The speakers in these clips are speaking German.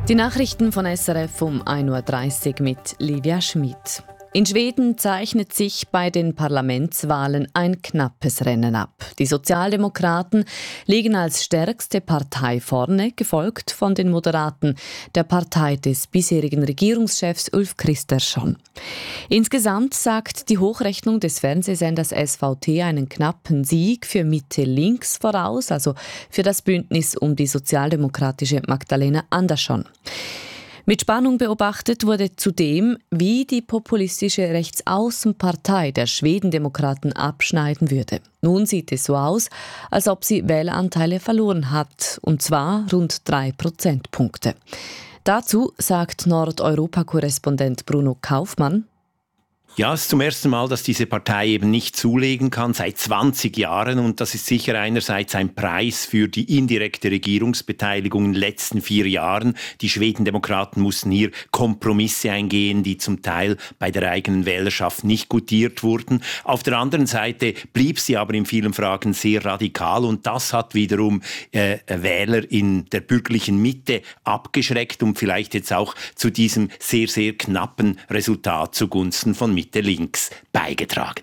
Die Nachrichten von SRF um 1.30 Uhr mit Livia Schmid. In Schweden zeichnet sich bei den Parlamentswahlen ein knappes Rennen ab. Die Sozialdemokraten liegen als stärkste Partei vorne, gefolgt von den Moderaten, der Partei des bisherigen Regierungschefs Ulf Kristersson. Insgesamt sagt die Hochrechnung des Fernsehsenders SVT einen knappen Sieg für Mitte-Links voraus, also für das Bündnis um die sozialdemokratische Magdalena Andersson. Mit Spannung beobachtet wurde zudem, wie die populistische Rechtsaußenpartei der Schwedendemokraten abschneiden würde. Nun sieht es so aus, als ob sie Wähleranteile verloren hat, und zwar rund 3 Prozentpunkte. Dazu sagt Nordeuropa-Korrespondent Bruno Kaufmann: Ja, es ist zum ersten Mal, dass diese Partei eben nicht zulegen kann, seit 20 Jahren. Und das ist sicher einerseits ein Preis für die indirekte Regierungsbeteiligung in den letzten 4 Jahren. Die Schwedendemokraten mussten hier Kompromisse eingehen, die zum Teil bei der eigenen Wählerschaft nicht gutiert wurden. Auf der anderen Seite blieb sie aber in vielen Fragen sehr radikal. Und das hat wiederum Wähler in der bürgerlichen Mitte abgeschreckt und vielleicht jetzt auch zu diesem sehr, sehr knappen Resultat zugunsten von Mitte links beigetragen.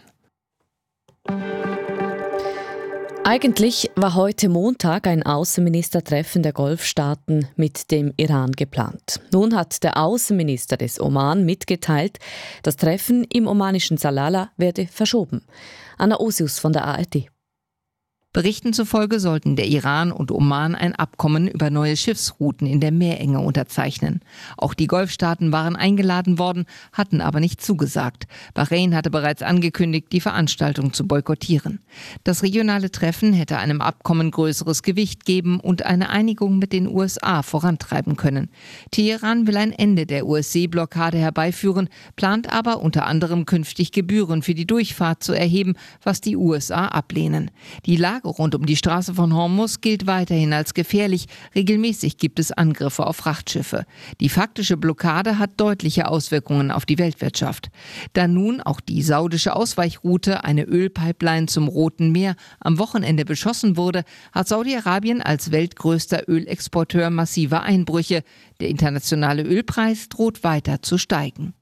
Eigentlich war heute Montag ein Außenministertreffen der Golfstaaten mit dem Iran geplant. Nun hat der Außenminister des Oman mitgeteilt, das Treffen im omanischen Salalah werde verschoben. Anna Osius von der ARD. Berichten zufolge sollten der Iran und Oman ein Abkommen über neue Schiffsrouten in der Meerenge unterzeichnen. Auch die Golfstaaten waren eingeladen worden, hatten aber nicht zugesagt. Bahrain hatte bereits angekündigt, die Veranstaltung zu boykottieren. Das regionale Treffen hätte einem Abkommen größeres Gewicht geben und eine Einigung mit den USA vorantreiben können. Teheran will ein Ende der US-Seeblockade herbeiführen, plant aber unter anderem künftig Gebühren für die Durchfahrt zu erheben, was die USA ablehnen. Die Lage rund um die Straße von Hormuz gilt weiterhin als gefährlich. Regelmäßig gibt es Angriffe auf Frachtschiffe. Die faktische Blockade hat deutliche Auswirkungen auf die Weltwirtschaft. Da nun auch die saudische Ausweichroute, eine Ölpipeline zum Roten Meer, am Wochenende beschossen wurde, hat Saudi-Arabien als weltgrößter Ölexporteur massive Einbrüche. Der internationale Ölpreis droht weiter zu steigen.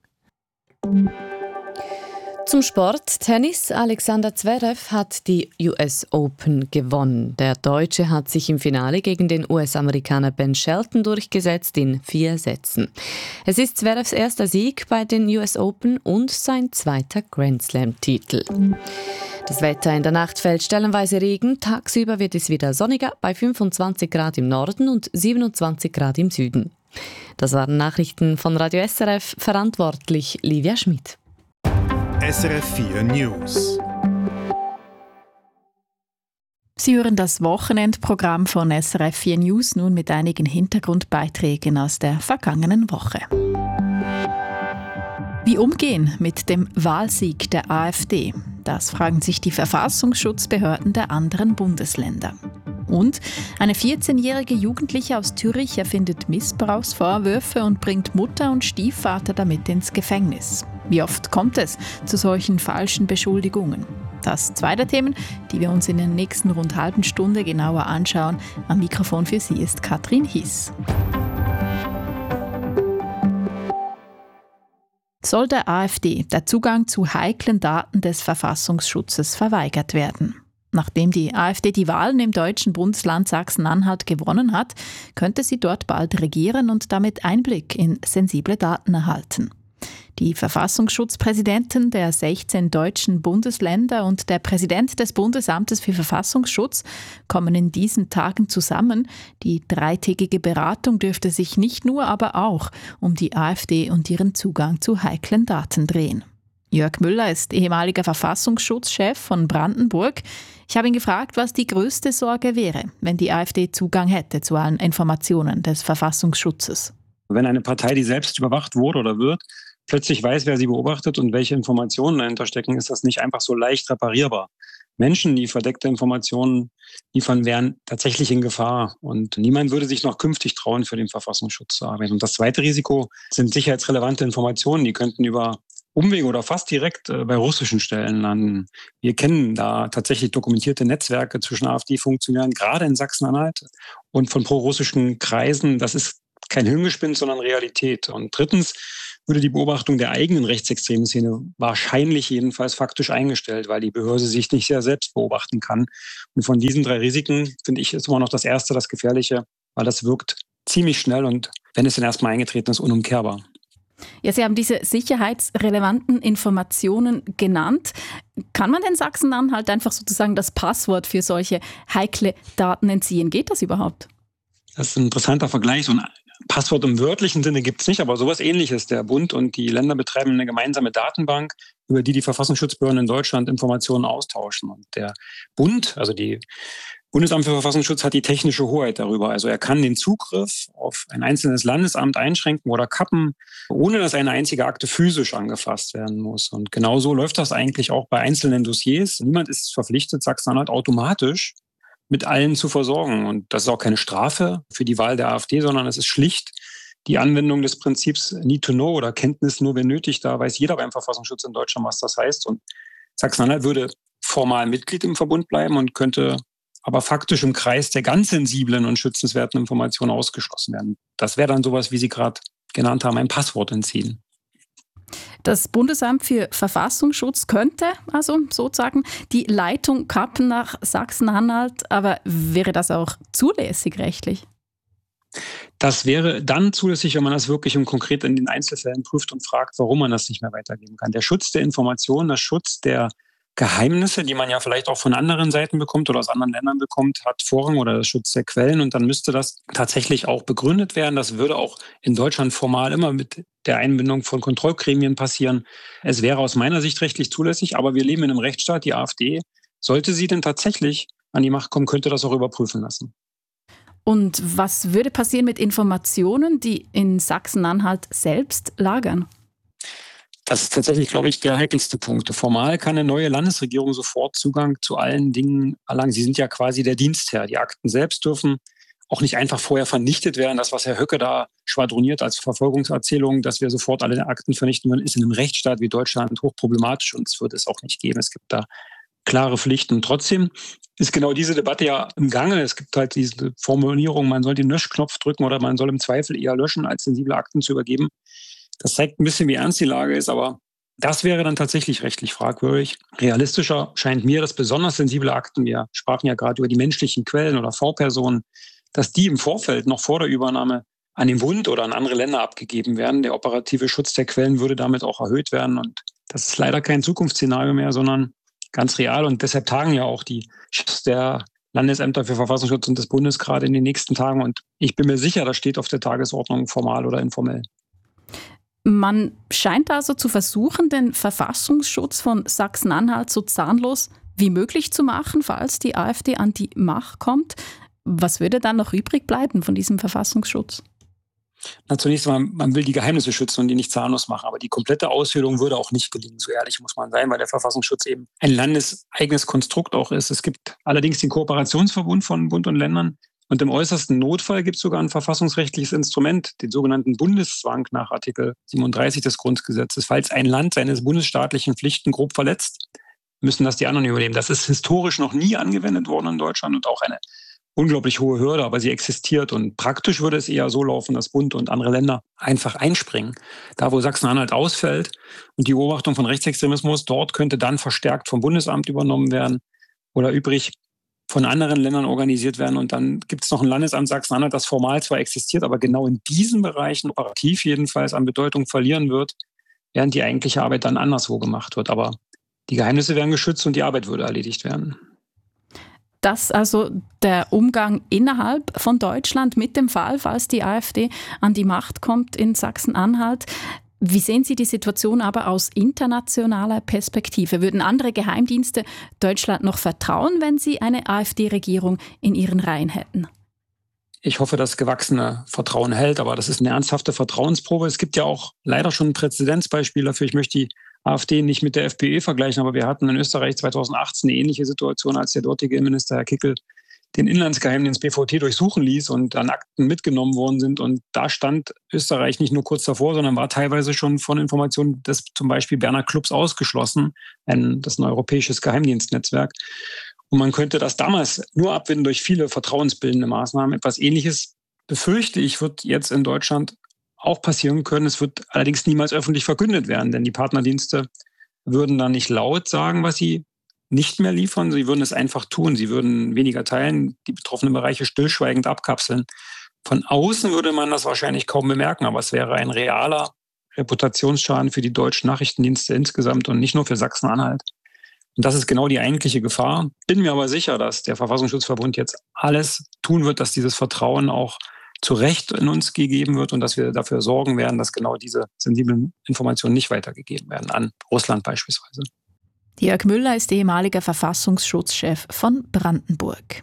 Zum Sport. Tennis. Alexander Zverev hat die US Open gewonnen. Der Deutsche hat sich im Finale gegen den US-Amerikaner Ben Shelton durchgesetzt in 4 Sätzen. Es ist Zverevs erster Sieg bei den US Open und sein zweiter Grand-Slam-Titel. Das Wetter: in der Nacht fällt stellenweise Regen. Tagsüber wird es wieder sonniger bei 25 Grad im Norden und 27 Grad im Süden. Das waren Nachrichten von Radio SRF. Verantwortlich Livia Schmid. SRF 4 News. Sie hören das Wochenendprogramm von SRF 4 News nun mit einigen Hintergrundbeiträgen aus der vergangenen Woche. Wie umgehen mit dem Wahlsieg der AfD? Das fragen sich die Verfassungsschutzbehörden der anderen Bundesländer. Und eine 14-jährige Jugendliche aus Zürich erfindet Missbrauchsvorwürfe und bringt Mutter und Stiefvater damit ins Gefängnis. Wie oft kommt es zu solchen falschen Beschuldigungen? Das 2 der Themen, die wir uns in der nächsten rund halben Stunde genauer anschauen. Am Mikrofon für Sie ist Katrin Hiss. Soll der AfD der Zugang zu heiklen Daten des Verfassungsschutzes verweigert werden? Nachdem die AfD die Wahlen im deutschen Bundesland Sachsen-Anhalt gewonnen hat, könnte sie dort bald regieren und damit Einblick in sensible Daten erhalten. Die Verfassungsschutzpräsidenten der 16 deutschen Bundesländer und der Präsident des Bundesamtes für Verfassungsschutz kommen in diesen Tagen zusammen. Die 3-tägige Beratung dürfte sich nicht nur, aber auch um die AfD und ihren Zugang zu heiklen Daten drehen. Jörg Müller ist ehemaliger Verfassungsschutzchef von Brandenburg. Ich habe ihn gefragt, was die größte Sorge wäre, wenn die AfD Zugang hätte zu allen Informationen des Verfassungsschutzes. Wenn eine Partei, die selbst überwacht wurde oder wird, plötzlich weiß, wer sie beobachtet und welche Informationen dahinter stecken, ist das nicht einfach so leicht reparierbar. Menschen, die verdeckte Informationen liefern, wären tatsächlich in Gefahr. Und niemand würde sich noch künftig trauen, für den Verfassungsschutz zu arbeiten. Und das zweite Risiko sind sicherheitsrelevante Informationen. Die könnten über Umwege oder fast direkt bei russischen Stellen landen. Wir kennen da tatsächlich dokumentierte Netzwerke zwischen AfD-Funktionären, gerade in Sachsen-Anhalt, und von prorussischen Kreisen. Das ist kein Hirngespinst, sondern Realität. Und drittens würde die Beobachtung der eigenen rechtsextremen Szene wahrscheinlich jedenfalls faktisch eingestellt, weil die Behörde sich nicht sehr selbst beobachten kann. Und von diesen 3 Risiken, finde ich, ist immer noch das erste, das Gefährliche, weil das wirkt ziemlich schnell und wenn es dann erstmal eingetreten ist, unumkehrbar. Ja, Sie haben diese sicherheitsrelevanten Informationen genannt. Kann man denn Sachsen-Anhalt einfach sozusagen das Passwort für solche heikle Daten entziehen? Geht das überhaupt? Das ist ein interessanter Vergleich. So ein Passwort im wörtlichen Sinne gibt es nicht, aber sowas Ähnliches. Der Bund und die Länder betreiben eine gemeinsame Datenbank, über die Verfassungsschutzbehörden in Deutschland Informationen austauschen. Und der Bund, also die Bundesamt für Verfassungsschutz, hat die technische Hoheit darüber. Also er kann den Zugriff auf ein einzelnes Landesamt einschränken oder kappen, ohne dass eine einzige Akte physisch angefasst werden muss. Und genau so läuft das eigentlich auch bei einzelnen Dossiers. Niemand ist verpflichtet, Sachsen-Anhalt automatisch mit allen zu versorgen. Und das ist auch keine Strafe für die Wahl der AfD, sondern es ist schlicht die Anwendung des Prinzips Need to Know oder Kenntnis nur wenn nötig. Da weiß jeder beim Verfassungsschutz in Deutschland, was das heißt. Und Sachsen-Anhalt würde formal Mitglied im Verbund bleiben und könnte aber faktisch im Kreis der ganz sensiblen und schützenswerten Informationen ausgeschlossen werden. Das wäre dann sowas, wie Sie gerade genannt haben, ein Passwort entziehen. Das Bundesamt für Verfassungsschutz könnte also sozusagen die Leitung kappen nach Sachsen-Anhalt, aber wäre das auch zulässig rechtlich? Das wäre dann zulässig, wenn man das wirklich im Konkret in den Einzelfällen prüft und fragt, warum man das nicht mehr weitergeben kann. Der Schutz der Informationen, der Schutz der Geheimnisse, die man ja vielleicht auch von anderen Seiten bekommt oder aus anderen Ländern bekommt, hat Vorrang oder der Schutz der Quellen. Und dann müsste das tatsächlich auch begründet werden. Das würde auch in Deutschland formal immer mit der Einbindung von Kontrollgremien passieren. Es wäre aus meiner Sicht rechtlich zulässig, aber wir leben in einem Rechtsstaat. Die AfD, sollte sie denn tatsächlich an die Macht kommen, könnte das auch überprüfen lassen. Und was würde passieren mit Informationen, die in Sachsen-Anhalt selbst lagern? Das ist tatsächlich, glaube ich, der heikelste Punkt. Formal kann eine neue Landesregierung sofort Zugang zu allen Dingen erlangen. Sie sind ja quasi der Dienstherr. Die Akten selbst dürfen auch nicht einfach vorher vernichtet werden. Das, was Herr Höcke da schwadroniert als Verfolgungserzählung, dass wir sofort alle Akten vernichten würden, ist in einem Rechtsstaat wie Deutschland hochproblematisch und es wird es auch nicht geben. Es gibt da klare Pflichten. Trotzdem ist genau diese Debatte ja im Gange. Es gibt halt diese Formulierung, man soll den Löschknopf drücken oder man soll im Zweifel eher löschen, als sensible Akten zu übergeben. Das zeigt ein bisschen, wie ernst die Lage ist, aber das wäre dann tatsächlich rechtlich fragwürdig. Realistischer scheint mir, dass besonders sensible Akten, wir sprachen ja gerade über die menschlichen Quellen oder V-Personen, dass die im Vorfeld noch vor der Übernahme an den Bund oder an andere Länder abgegeben werden. Der operative Schutz der Quellen würde damit auch erhöht werden. Und das ist leider kein Zukunftsszenario mehr, sondern ganz real. Und deshalb tagen ja auch die Chefs der Landesämter für Verfassungsschutz und des Bundes gerade in den nächsten Tagen. Und ich bin mir sicher, das steht auf der Tagesordnung, formal oder informell. Man scheint also zu versuchen, den Verfassungsschutz von Sachsen-Anhalt so zahnlos wie möglich zu machen, falls die AfD an die Macht kommt. Was würde dann noch übrig bleiben von diesem Verfassungsschutz? Na, zunächst einmal, man will die Geheimnisse schützen und die nicht zahnlos machen. Aber die komplette Aushöhlung würde auch nicht gelingen, so ehrlich muss man sein, weil der Verfassungsschutz eben ein landeseigenes Konstrukt auch ist. Es gibt allerdings den Kooperationsverbund von Bund und Ländern. Und im äußersten Notfall gibt es sogar ein verfassungsrechtliches Instrument, den sogenannten Bundeszwang nach Artikel 37 des Grundgesetzes. Falls ein Land seine bundesstaatlichen Pflichten grob verletzt, müssen das die anderen übernehmen. Das ist historisch noch nie angewendet worden in Deutschland und auch eine unglaublich hohe Hürde, aber sie existiert. Und praktisch würde es eher so laufen, dass Bund und andere Länder einfach einspringen. Da, wo Sachsen-Anhalt ausfällt und die Beobachtung von Rechtsextremismus, dort könnte dann verstärkt vom Bundesamt übernommen werden oder übrig von anderen Ländern organisiert werden. Und dann gibt es noch ein Landesamt Sachsen-Anhalt, das formal zwar existiert, aber genau in diesen Bereichen operativ jedenfalls an Bedeutung verlieren wird, während die eigentliche Arbeit dann anderswo gemacht wird. Aber die Geheimnisse werden geschützt und die Arbeit würde erledigt werden. Das also der Umgang innerhalb von Deutschland mit dem Fall, falls die AfD an die Macht kommt in Sachsen-Anhalt. Wie sehen Sie die Situation aber aus internationaler Perspektive? Würden andere Geheimdienste Deutschland noch vertrauen, wenn sie eine AfD-Regierung in ihren Reihen hätten? Ich hoffe, dass gewachsene Vertrauen hält, aber das ist eine ernsthafte Vertrauensprobe. Es gibt ja auch leider schon ein Präzedenzbeispiel dafür. Ich möchte die AfD nicht mit der FPÖ vergleichen, aber wir hatten in Österreich 2018 eine ähnliche Situation, als der dortige Innenminister Herr Kickl den Inlandsgeheimdienst BVT durchsuchen ließ und dann Akten mitgenommen worden sind. Und da stand Österreich nicht nur kurz davor, sondern war teilweise schon von Informationen des zum Beispiel Berner Clubs ausgeschlossen. Das ist ein europäisches Geheimdienstnetzwerk. Und man könnte das damals nur abwenden durch viele vertrauensbildende Maßnahmen. Etwas Ähnliches befürchte ich, wird jetzt in Deutschland auch passieren können. Es wird allerdings niemals öffentlich verkündet werden, denn die Partnerdienste würden dann nicht laut sagen, was sie nicht mehr liefern. Sie würden es einfach tun. Sie würden weniger teilen, die betroffenen Bereiche stillschweigend abkapseln. Von außen würde man das wahrscheinlich kaum bemerken, aber es wäre ein realer Reputationsschaden für die deutschen Nachrichtendienste insgesamt und nicht nur für Sachsen-Anhalt. Und das ist genau die eigentliche Gefahr. Bin mir aber sicher, dass der Verfassungsschutzverbund jetzt alles tun wird, dass dieses Vertrauen auch zu Recht in uns gegeben wird und dass wir dafür sorgen werden, dass genau diese sensiblen Informationen nicht weitergegeben werden, an Russland beispielsweise. Jörg Müller ist ehemaliger Verfassungsschutzchef von Brandenburg.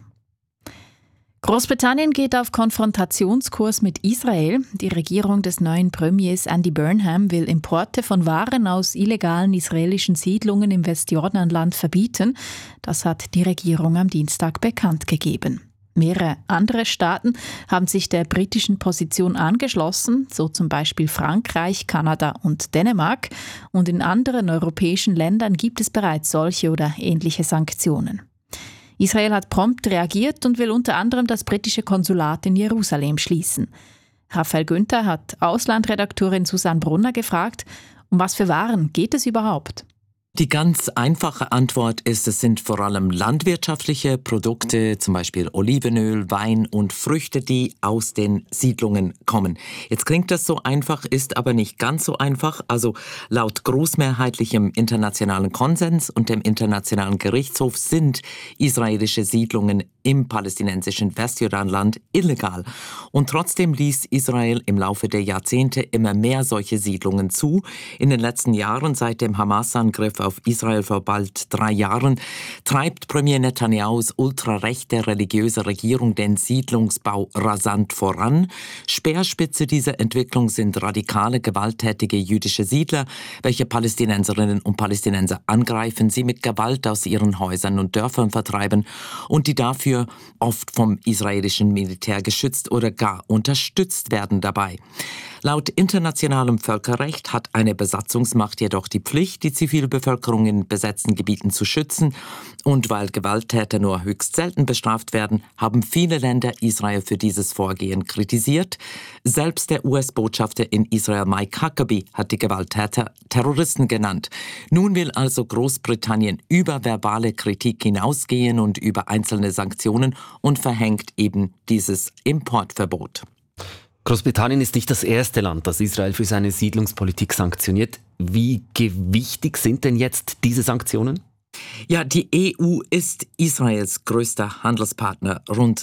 Großbritannien geht auf Konfrontationskurs mit Israel. Die Regierung des neuen Premiers Andy Burnham will Importe von Waren aus illegalen israelischen Siedlungen im Westjordanland verbieten. Das hat die Regierung am Dienstag bekannt gegeben. Mehrere andere Staaten haben sich der britischen Position angeschlossen, so zum Beispiel Frankreich, Kanada und Dänemark. Und in anderen europäischen Ländern gibt es bereits solche oder ähnliche Sanktionen. Israel hat prompt reagiert und will unter anderem das britische Konsulat in Jerusalem schließen. Raphael Günther hat Auslandredakteurin Susanne Brunner gefragt, um was für Waren geht es überhaupt? Die ganz einfache Antwort ist, es sind vor allem landwirtschaftliche Produkte, zum Beispiel Olivenöl, Wein und Früchte, die aus den Siedlungen kommen. Jetzt klingt das so einfach, ist aber nicht ganz so einfach. Also laut großmehrheitlichem internationalen Konsens und dem Internationalen Gerichtshof sind israelische Siedlungen im palästinensischen Westjordanland illegal. Und trotzdem ließ Israel im Laufe der Jahrzehnte immer mehr solche Siedlungen zu. In den letzten Jahren, seit dem Hamas-Angriff auf Israel vor bald 3 Jahren, treibt Premier Netanyahus ultrarechte religiöse Regierung den Siedlungsbau rasant voran. Speerspitze dieser Entwicklung sind radikale, gewalttätige jüdische Siedler, welche Palästinenserinnen und Palästinenser angreifen, sie mit Gewalt aus ihren Häusern und Dörfern vertreiben und die dafür oft vom israelischen Militär geschützt oder gar unterstützt werden dabei. Laut internationalem Völkerrecht hat eine Besatzungsmacht jedoch die Pflicht, die Zivilbevölkerung in besetzten Gebieten zu schützen. Und weil Gewalttäter nur höchst selten bestraft werden, haben viele Länder Israel für dieses Vorgehen kritisiert. Selbst der US-Botschafter in Israel, Mike Huckabee, hat die Gewalttäter Terroristen genannt. Nun will also Großbritannien über verbale Kritik hinausgehen und über einzelne Sanktionen und verhängt eben dieses Importverbot. Großbritannien ist nicht das erste Land, das Israel für seine Siedlungspolitik sanktioniert. Wie gewichtig sind denn jetzt diese Sanktionen? Ja, die EU ist Israels größter Handelspartner. Rund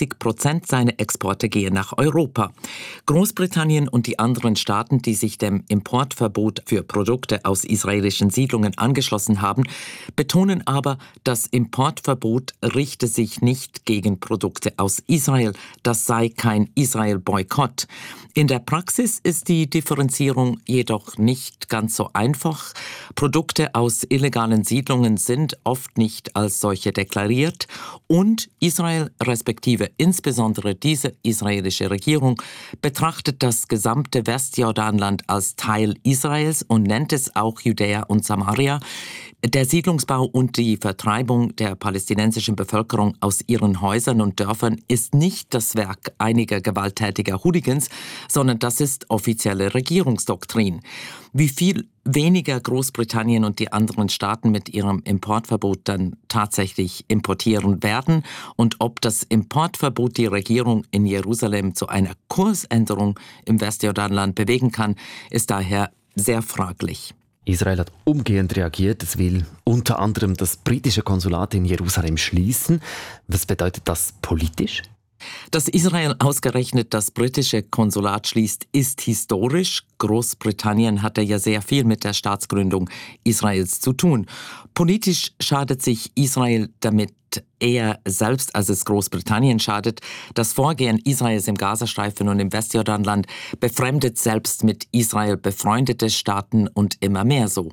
30% seiner Exporte gehen nach Europa. Großbritannien und die anderen Staaten, die sich dem Importverbot für Produkte aus israelischen Siedlungen angeschlossen haben, betonen aber, das Importverbot richte sich nicht gegen Produkte aus Israel. Das sei kein Israel-Boykott. In der Praxis ist die Differenzierung jedoch nicht ganz so einfach. Produkte aus illegalen Siedlungen sind oft nicht als solche deklariert und Israel, respektive insbesondere diese israelische Regierung, betrachtet das gesamte Westjordanland als Teil Israels und nennt es auch Judäa und Samaria. Der Siedlungsbau und die Vertreibung der palästinensischen Bevölkerung aus ihren Häusern und Dörfern ist nicht das Werk einiger gewalttätiger Hooligans, sondern das ist offizielle Regierungsdoktrin. Wie viel weniger Großbritannien und die anderen Staaten mit ihrem Importverbot dann tatsächlich importieren werden und ob das Importverbot die Regierung in Jerusalem zu einer Kursänderung im Westjordanland bewegen kann, ist daher sehr fraglich. Israel hat umgehend reagiert. Es will unter anderem das britische Konsulat in Jerusalem schließen. Was bedeutet das politisch? Dass Israel ausgerechnet das britische Konsulat schließt, ist historisch. Großbritannien hatte ja sehr viel mit der Staatsgründung Israels zu tun. Politisch schadet sich Israel damit eher selbst, als es Großbritannien schadet. Das Vorgehen Israels im Gazastreifen und im Westjordanland befremdet selbst mit Israel befreundete Staaten und immer mehr so.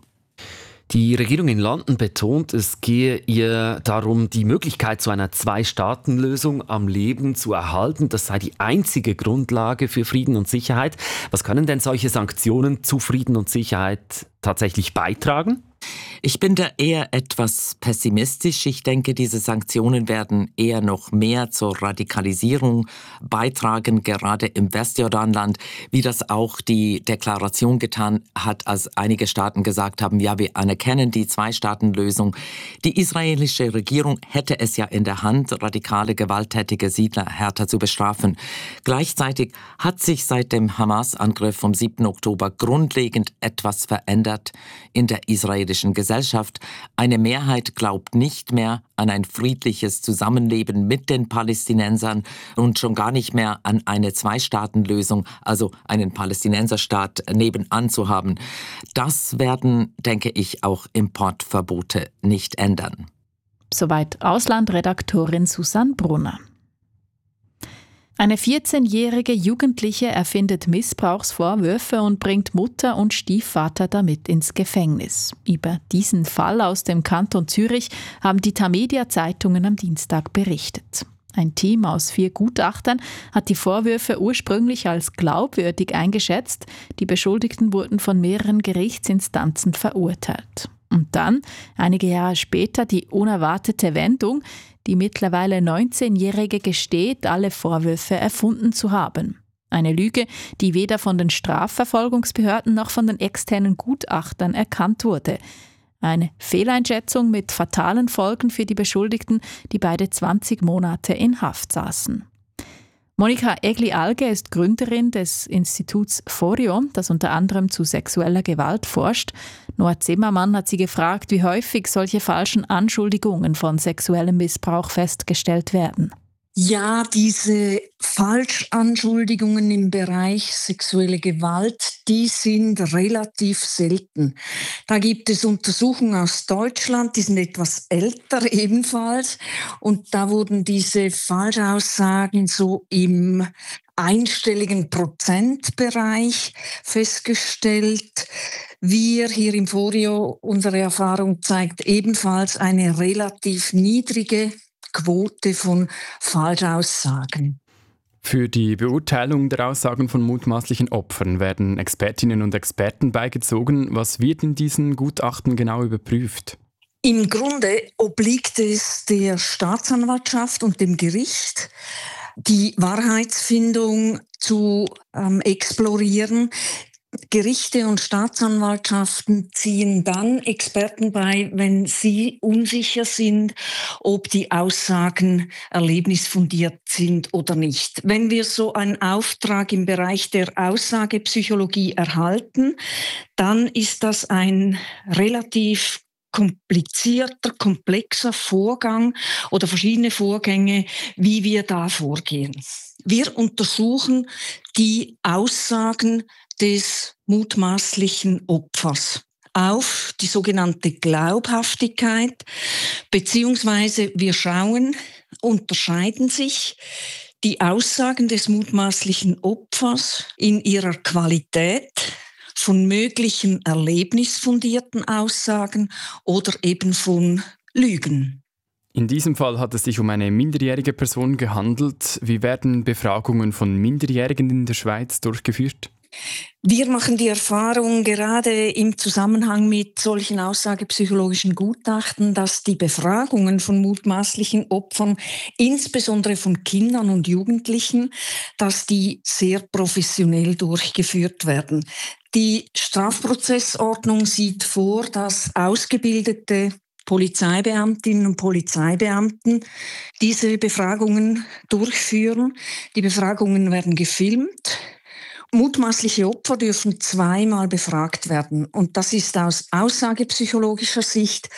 Die Regierung in London betont, es gehe ihr darum, die Möglichkeit zu einer Zwei-Staaten-Lösung am Leben zu erhalten. Das sei die einzige Grundlage für Frieden und Sicherheit. Was können denn solche Sanktionen zu Frieden und Sicherheit tatsächlich beitragen? Ich bin da eher etwas pessimistisch. Ich denke, diese Sanktionen werden eher noch mehr zur Radikalisierung beitragen, gerade im Westjordanland, wie das auch die Deklaration getan hat, als einige Staaten gesagt haben, ja, wir anerkennen die Zwei-Staaten-Lösung. Die israelische Regierung hätte es ja in der Hand, radikale, gewalttätige Siedler härter zu bestrafen. Gleichzeitig hat sich seit dem Hamas-Angriff vom 7. Oktober grundlegend etwas verändert in der israelischen Gesellschaft. Eine Mehrheit glaubt nicht mehr an ein friedliches Zusammenleben mit den Palästinensern und schon gar nicht mehr an eine Zwei-Staaten-Lösung, also einen Palästinenserstaat nebenan zu haben. Das werden, denke ich, auch Importverbote nicht ändern. Soweit Auslandredaktorin Susanne Brunner. Eine 14-jährige Jugendliche erfindet Missbrauchsvorwürfe und bringt Mutter und Stiefvater damit ins Gefängnis. Über diesen Fall aus dem Kanton Zürich haben die Tamedia-Zeitungen am Dienstag berichtet. Ein Team aus 4 Gutachtern hat die Vorwürfe ursprünglich als glaubwürdig eingeschätzt. Die Beschuldigten wurden von mehreren Gerichtsinstanzen verurteilt. Und dann, einige Jahre später, die unerwartete Wendung. Die mittlerweile 19-Jährige gesteht, alle Vorwürfe erfunden zu haben. Eine Lüge, die weder von den Strafverfolgungsbehörden noch von den externen Gutachtern erkannt wurde. Eine Fehleinschätzung mit fatalen Folgen für die Beschuldigten, die beide 20 Monate in Haft saßen. Monika Egli-Alge ist Gründerin des Instituts Forio, das unter anderem zu sexueller Gewalt forscht. Noah Zimmermann hat sie gefragt, wie häufig solche falschen Anschuldigungen von sexuellem Missbrauch festgestellt werden. Ja, diese Falschanschuldigungen im Bereich sexuelle Gewalt, die sind relativ selten. Da gibt es Untersuchungen aus Deutschland, die sind etwas älter ebenfalls. Und da wurden diese Falschaussagen so im einstelligen Prozentbereich festgestellt. Wir hier im Forio, unsere Erfahrung zeigt ebenfalls eine relativ niedrige Quote von Falschaussagen. Für die Beurteilung der Aussagen von mutmaßlichen Opfern werden Expertinnen und Experten beigezogen. Was wird in diesen Gutachten genau überprüft? Im Grunde obliegt es der Staatsanwaltschaft und dem Gericht, die Wahrheitsfindung zu explorieren. Gerichte und Staatsanwaltschaften ziehen dann Experten bei, wenn sie unsicher sind, ob die Aussagen erlebnisfundiert sind oder nicht. Wenn wir so einen Auftrag im Bereich der Aussagepsychologie erhalten, dann ist das ein relativ komplizierter, komplexer Vorgang oder verschiedene Vorgänge, wie wir da vorgehen. Wir untersuchen die Aussagen des mutmaßlichen Opfers auf die sogenannte Glaubhaftigkeit, beziehungsweise wir schauen, unterscheiden sich die Aussagen des mutmaßlichen Opfers in ihrer Qualität von möglichen erlebnisfundierten Aussagen oder eben von Lügen. In diesem Fall hat es sich um eine minderjährige Person gehandelt. Wie werden Befragungen von Minderjährigen in der Schweiz durchgeführt? Wir machen die Erfahrung gerade im Zusammenhang mit solchen aussagepsychologischen Gutachten, dass die Befragungen von mutmaßlichen Opfern, insbesondere von Kindern und Jugendlichen, dass die sehr professionell durchgeführt werden. Die Strafprozessordnung sieht vor, dass ausgebildete Polizeibeamtinnen und Polizeibeamten diese Befragungen durchführen. Die Befragungen werden gefilmt. Mutmaßliche Opfer dürfen 2-mal befragt werden. Und das ist aus aussagepsychologischer Sicht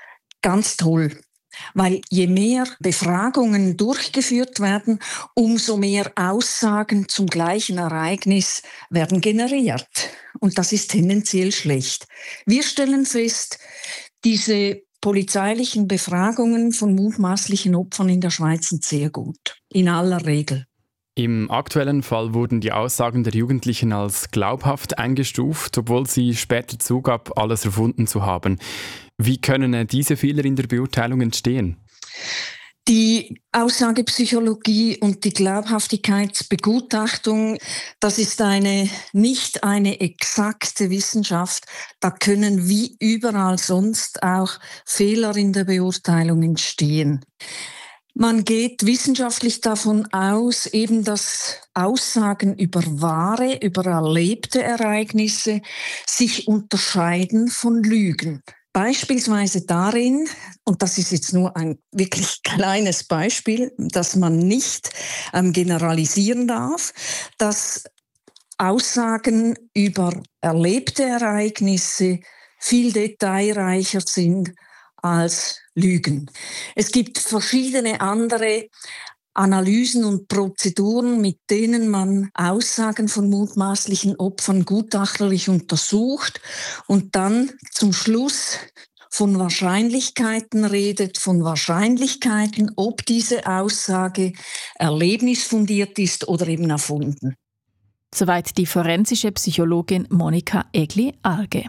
ganz toll. Weil je mehr Befragungen durchgeführt werden, umso mehr Aussagen zum gleichen Ereignis werden generiert. Und das ist tendenziell schlecht. Wir stellen fest, diese polizeilichen Befragungen von mutmaßlichen Opfern in der Schweiz sind sehr gut. In aller Regel. Im aktuellen Fall wurden die Aussagen der Jugendlichen als glaubhaft eingestuft, obwohl sie später zugab, alles erfunden zu haben. Wie können diese Fehler in der Beurteilung entstehen? Die Aussagepsychologie und die Glaubhaftigkeitsbegutachtung, das ist nicht eine exakte Wissenschaft. Da können wie überall sonst auch Fehler in der Beurteilung entstehen. Man geht wissenschaftlich davon aus, eben, dass Aussagen über wahre, über erlebte Ereignisse sich unterscheiden von Lügen. Beispielsweise darin, und das ist jetzt nur ein wirklich kleines Beispiel, dass man nicht generalisieren darf, dass Aussagen über erlebte Ereignisse viel detailreicher sind als Lügen. Es gibt verschiedene andere Analysen und Prozeduren, mit denen man Aussagen von mutmaßlichen Opfern gutachterlich untersucht und dann zum Schluss von Wahrscheinlichkeiten redet, von Wahrscheinlichkeiten, ob diese Aussage erlebnisfundiert ist oder eben erfunden. Soweit die forensische Psychologin Monika Egli-Alge.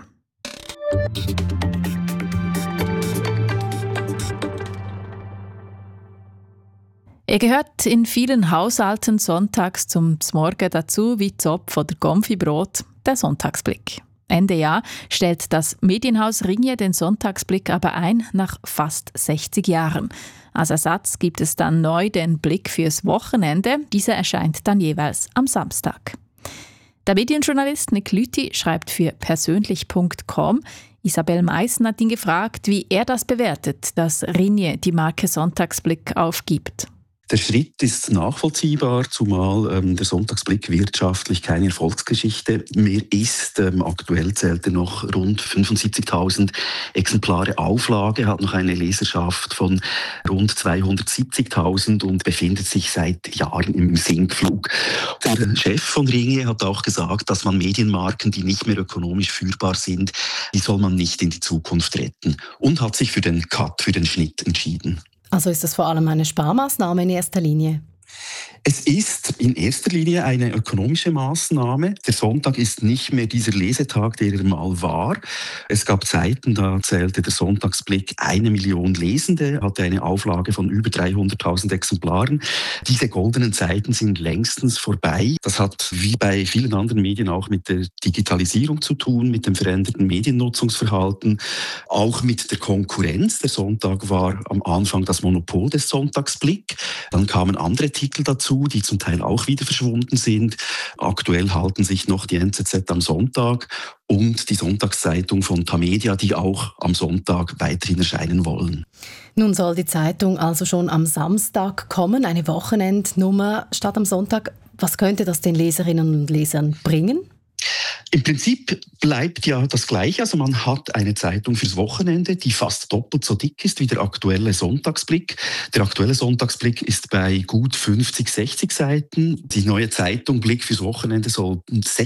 Er gehört in vielen Haushalten sonntags zum Morgen dazu wie Zopf oder Konfibrot, der Sonntagsblick. Ende Jahr stellt das Medienhaus Ringier den Sonntagsblick aber ein, nach fast 60 Jahren. Als Ersatz gibt es dann neu den Blick fürs Wochenende. Dieser erscheint dann jeweils am Samstag. Der Medienjournalist Nick Lüthi schreibt für persönlich.com. Isabel Meissen hat ihn gefragt, wie er das bewertet, dass Ringier die Marke Sonntagsblick aufgibt. Der Schritt ist nachvollziehbar, zumal der Sonntagsblick wirtschaftlich keine Erfolgsgeschichte mehr ist. Aktuell zählt er noch rund 75.000 Exemplare Auflage, hat noch eine Leserschaft von rund 270.000 und befindet sich seit Jahren im Sinkflug. Der Chef von Ringier hat auch gesagt, dass man Medienmarken, die nicht mehr ökonomisch führbar sind, die soll man nicht in die Zukunft retten, und hat sich für den Cut, für den Schnitt entschieden. Also ist das vor allem eine Sparmaßnahme in erster Linie? Es ist in erster Linie eine ökonomische Maßnahme. Der Sonntag ist nicht mehr dieser Lesetag, der er mal war. Es gab Zeiten, da zählte der Sonntagsblick 1 Million Lesende, hatte eine Auflage von über 300.000 Exemplaren. Diese goldenen Zeiten sind längstens vorbei. Das hat wie bei vielen anderen Medien auch mit der Digitalisierung zu tun, mit dem veränderten Mediennutzungsverhalten, auch mit der Konkurrenz. Der Sonntag war am Anfang das Monopol des Sonntagsblick. Dann kamen andere Titel dazu, die zum Teil auch wieder verschwunden sind. Aktuell halten sich noch die NZZ am Sonntag und die Sonntagszeitung von Tamedia, die auch am Sonntag weiterhin erscheinen wollen. Nun soll die Zeitung also schon am Samstag kommen, eine Wochenendnummer statt am Sonntag. Was könnte das den Leserinnen und Lesern bringen? Im Prinzip bleibt ja das Gleiche. Also man hat eine Zeitung fürs Wochenende, die fast doppelt so dick ist wie der aktuelle Sonntagsblick. Der aktuelle Sonntagsblick ist bei gut 50, 60 Seiten. Die neue Zeitung Blick fürs Wochenende soll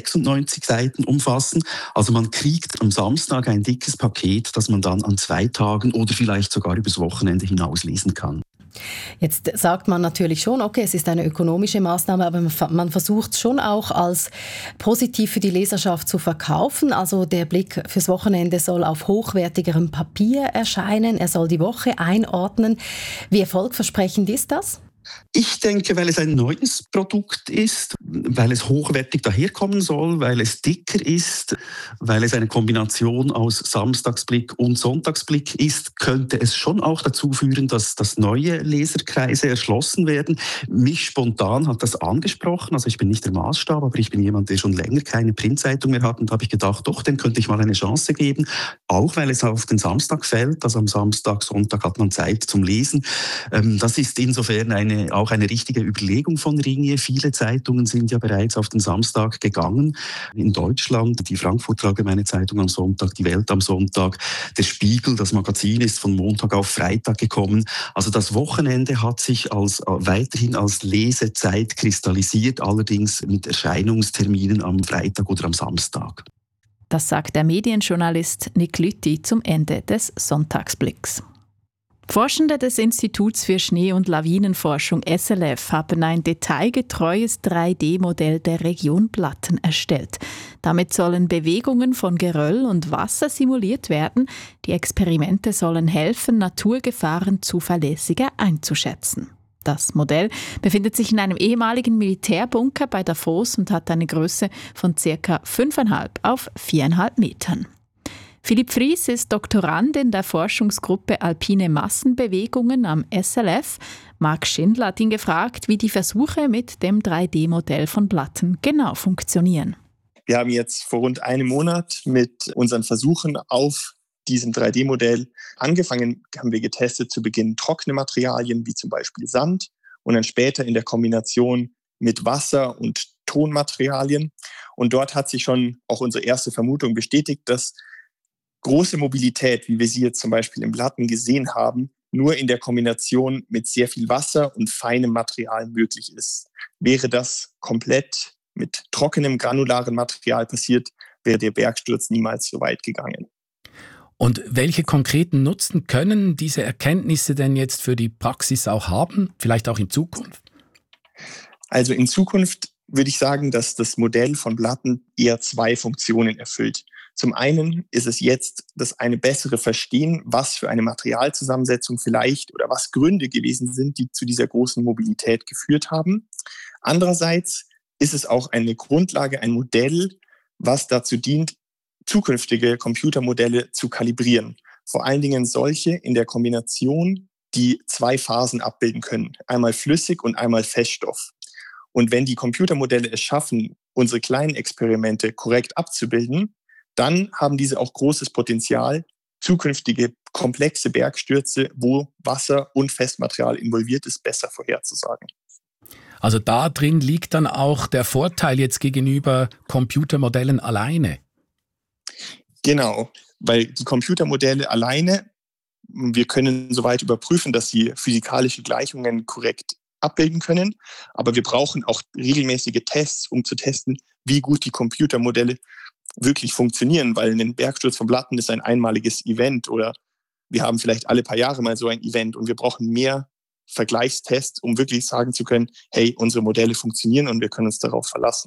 96 Seiten umfassen. Also man kriegt am Samstag ein dickes Paket, das man dann an 2 Tagen oder vielleicht sogar übers Wochenende hinaus lesen kann. Jetzt sagt man natürlich schon, okay, es ist eine ökonomische Maßnahme, aber man versucht es schon auch als positiv für die Leserschaft zu verkaufen. Also der Blick fürs Wochenende soll auf hochwertigerem Papier erscheinen, er soll die Woche einordnen. Wie erfolgversprechend ist das? Ich denke, weil es ein neues Produkt ist, weil es hochwertig daherkommen soll, weil es dicker ist, weil es eine Kombination aus Samstagsblick und Sonntagsblick ist, könnte es schon auch dazu führen, dass neue Leserkreise erschlossen werden. Mich spontan hat das angesprochen, also ich bin nicht der Maßstab, aber ich bin jemand, der schon länger keine Printzeitung mehr hat, und da habe ich gedacht, doch, dem könnte ich mal eine Chance geben, auch weil es auf den Samstag fällt, also am Samstag, Sonntag hat man Zeit zum Lesen. Das ist insofern auch eine richtige Überlegung von Ringier. Viele Zeitungen sind ja bereits auf den Samstag gegangen. In Deutschland die Frankfurter Allgemeine Zeitung am Sonntag, die Welt am Sonntag, der Spiegel, das Magazin ist von Montag auf Freitag gekommen. Also das Wochenende hat sich weiterhin als Lesezeit kristallisiert, allerdings mit Erscheinungsterminen am Freitag oder am Samstag. Das sagt der Medienjournalist Nick Lüthi zum Ende des Sonntagsblicks. Forschende des Instituts für Schnee- und Lawinenforschung SLF haben ein detailgetreues 3D-Modell der Region Blatten erstellt. Damit sollen Bewegungen von Geröll und Wasser simuliert werden. Die Experimente sollen helfen, Naturgefahren zuverlässiger einzuschätzen. Das Modell befindet sich in einem ehemaligen Militärbunker bei Davos und hat eine Größe von ca. 5,5 auf 4,5 Metern. Philipp Fries ist Doktorand in der Forschungsgruppe Alpine Massenbewegungen am SLF. Marc Schindler hat ihn gefragt, wie die Versuche mit dem 3D-Modell von Blatten genau funktionieren. Wir haben jetzt vor rund einem Monat mit unseren Versuchen auf diesem 3D-Modell angefangen, haben wir getestet zu Beginn trockene Materialien wie zum Beispiel Sand und dann später in der Kombination mit Wasser und Tonmaterialien. Und dort hat sich schon auch unsere erste Vermutung bestätigt, dass große Mobilität, wie wir sie jetzt zum Beispiel im Blatten gesehen haben, nur in der Kombination mit sehr viel Wasser und feinem Material möglich ist. Wäre das komplett mit trockenem, granularen Material passiert, wäre der Bergsturz niemals so weit gegangen. Und welche konkreten Nutzen können diese Erkenntnisse denn jetzt für die Praxis auch haben, vielleicht auch in Zukunft? Also in Zukunft würde ich sagen, dass das Modell von Blatten eher zwei Funktionen erfüllt. Zum einen ist es jetzt das eine bessere Verstehen, was für eine Materialzusammensetzung vielleicht oder was Gründe gewesen sind, die zu dieser großen Mobilität geführt haben. Andererseits ist es auch eine Grundlage, ein Modell, was dazu dient, zukünftige Computermodelle zu kalibrieren. Vor allen Dingen solche in der Kombination, die zwei Phasen abbilden können. Einmal flüssig und einmal Feststoff. Und wenn die Computermodelle es schaffen, unsere kleinen Experimente korrekt abzubilden, dann haben diese auch großes Potenzial, zukünftige komplexe Bergstürze, wo Wasser und Festmaterial involviert ist, besser vorherzusagen. Also da drin liegt dann auch der Vorteil jetzt gegenüber Computermodellen alleine. Genau, weil die Computermodelle alleine, wir können soweit überprüfen, dass sie physikalische Gleichungen korrekt abbilden können, aber wir brauchen auch regelmäßige Tests, um zu testen, wie gut die Computermodelle wirklich funktionieren, weil ein Bergsturz von Blatten ist ein einmaliges Event oder wir haben vielleicht alle paar Jahre mal so ein Event und wir brauchen mehr Vergleichstests, um wirklich sagen zu können, hey, unsere Modelle funktionieren und wir können uns darauf verlassen.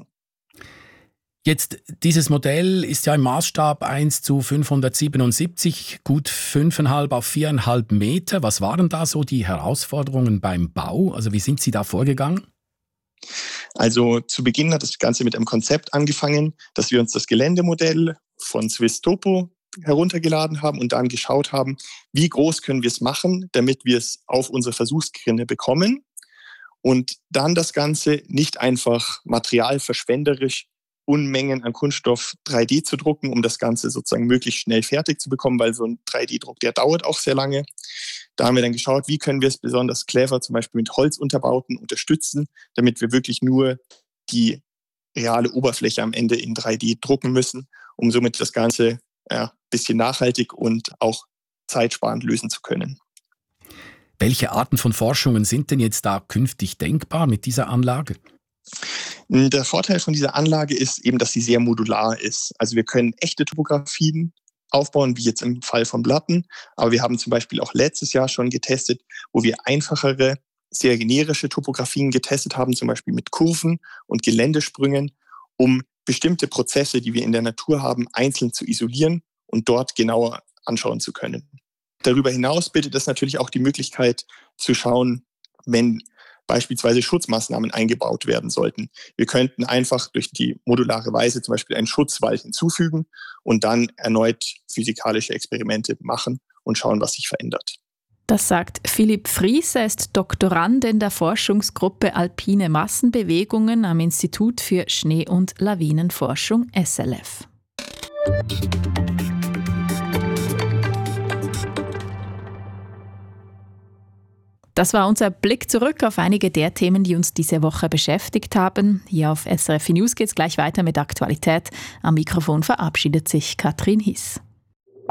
Jetzt, dieses Modell ist ja im Maßstab 1:577, gut 5,5 auf 4,5 Meter. Was waren da so die Herausforderungen beim Bau? Also wie sind Sie da vorgegangen? Also zu Beginn hat das Ganze mit einem Konzept angefangen, dass wir uns das Geländemodell von Swiss Topo heruntergeladen haben und dann geschaut haben, wie groß können wir es machen, damit wir es auf unsere Versuchsgelände bekommen und dann das Ganze nicht einfach materialverschwenderisch Unmengen an Kunststoff 3D zu drucken, um das Ganze sozusagen möglichst schnell fertig zu bekommen, weil so ein 3D-Druck, der dauert auch sehr lange. Da haben wir dann geschaut, wie können wir es besonders clever zum Beispiel mit Holzunterbauten unterstützen, damit wir wirklich nur die reale Oberfläche am Ende in 3D drucken müssen, um somit das Ganze ein bisschen nachhaltig und auch zeitsparend lösen zu können. Welche Arten von Forschungen sind denn jetzt da künftig denkbar mit dieser Anlage? Der Vorteil von dieser Anlage ist eben, dass sie sehr modular ist. Also wir können echte Topografien aufbauen, wie jetzt im Fall von Blatten. Aber wir haben zum Beispiel auch letztes Jahr schon getestet, wo wir einfachere, sehr generische Topografien getestet haben, zum Beispiel mit Kurven und Geländesprüngen, um bestimmte Prozesse, die wir in der Natur haben, einzeln zu isolieren und dort genauer anschauen zu können. Darüber hinaus bietet es natürlich auch die Möglichkeit zu schauen, wenn beispielsweise Schutzmaßnahmen eingebaut werden sollten. Wir könnten einfach durch die modulare Weise zum Beispiel einen Schutzwall hinzufügen und dann erneut physikalische Experimente machen und schauen, was sich verändert. Das sagt Philipp Fries, er ist Doktorand in der Forschungsgruppe Alpine Massenbewegungen am Institut für Schnee- und Lawinenforschung SLF. Das war unser Blick zurück auf einige der Themen, die uns diese Woche beschäftigt haben. Hier auf SRF News geht es gleich weiter mit Aktualität. Am Mikrofon verabschiedet sich Katrin Hiss.